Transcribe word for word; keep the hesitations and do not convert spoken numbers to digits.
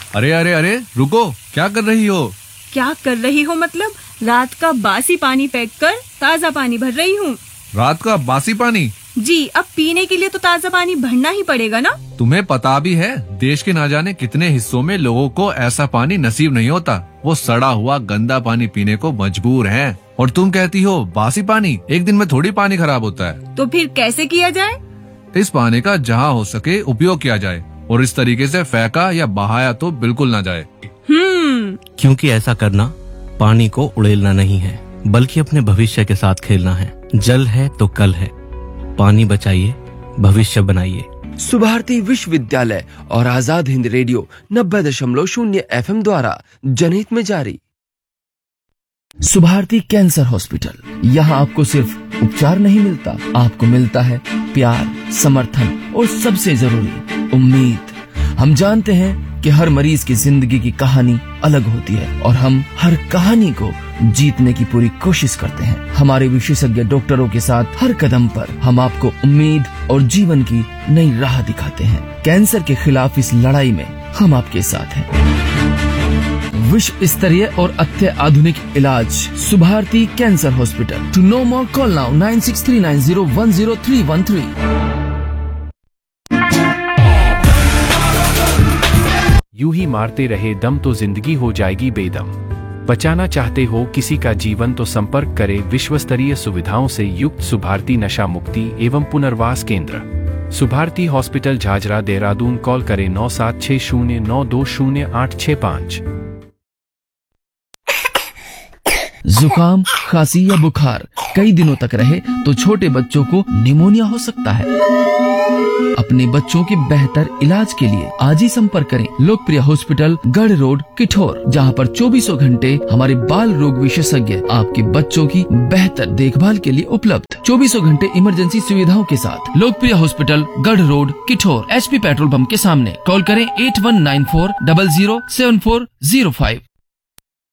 अरे अरे अरे रुको, क्या कर रही हो? क्या कर रही हो मतलब? रात का बासी पानी फेंक कर ताज़ा पानी भर रही हूँ। रात का बासी पानी? जी, अब पीने के लिए तो ताज़ा पानी भरना ही पड़ेगा ना। तुम्हें पता भी है देश के ना जाने कितने हिस्सों में लोगों को ऐसा पानी नसीब नहीं होता। वो सड़ा हुआ गंदा पानी पीने को मजबूर हैं। और तुम कहती हो बासी पानी? एक दिन में थोड़ी पानी खराब होता है। तो फिर कैसे किया जाए? इस पानी का जहाँ हो सके उपयोग किया जाए और इस तरीके से फेंका या बहाया तो बिल्कुल ना जाए। हम्म क्योंकि ऐसा करना पानी को उड़ेलना नहीं है, बल्कि अपने भविष्य के साथ खेलना है। जल है तो कल है, पानी बचाइए, भविष्य बनाइए। सुभारती विश्वविद्यालय और आजाद हिंद रेडियो नब्बे दशमलव शून्य एफ एम द्वारा जनहित में जारी। सुभारती कैंसर हॉस्पिटल, यहाँ आपको सिर्फ उपचार नहीं मिलता, आपको मिलता है प्यार, समर्थन और सबसे जरूरी उम्मीद। हम जानते हैं कि हर मरीज की जिंदगी की कहानी अलग होती है और हम हर कहानी को जीतने की पूरी कोशिश करते हैं। हमारे विशेषज्ञ डॉक्टरों के साथ हर कदम पर हम आपको उम्मीद और जीवन की नई राह दिखाते हैं। कैंसर के खिलाफ इस लड़ाई में हम आपके साथ हैं। विश्व स्तरीय और अत्याधुनिक इलाज, Subharti cancer hospital. To know more call now nine six three nine zero one zero three one three. यूं ही मारते रहे दम तो जिंदगी हो जाएगी बेदम। बचाना चाहते हो किसी का जीवन तो संपर्क करें विश्व स्तरीय सुविधाओं से युक्त सुभारती नशा मुक्ति एवं पुनर्वास केंद्र, सुभारती हॉस्पिटल, झाझरा, देहरादून। कॉल करें नौ सात छह शून्य नौ दो शून्य आठ छह पाँच। जुकाम, खांसी या बुखार कई दिनों तक रहे तो छोटे बच्चों को निमोनिया हो सकता है। अपने बच्चों के बेहतर इलाज के लिए आज ही संपर्क करें लोकप्रिय हॉस्पिटल, गढ़ रोड, किठौर, जहां पर चौबीसों घंटे हमारे बाल रोग विशेषज्ञ आपके बच्चों की बेहतर देखभाल के लिए उपलब्ध। चौबीसों घंटे इमरजेंसी सुविधाओं के साथ लोकप्रिय हॉस्पिटल, गढ़ road, Kithore, HP petrol pump के सामने। कॉल करें eight one nine four double zero seven four zero five.